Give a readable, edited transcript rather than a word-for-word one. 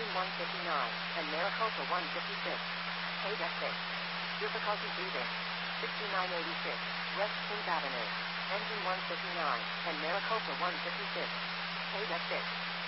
Engine 159, and Maricopa 156. Paid F6. Difficulty breathing. 6986, West 10th Avenue. Engine 159, and Maricopa 156. Paid F6.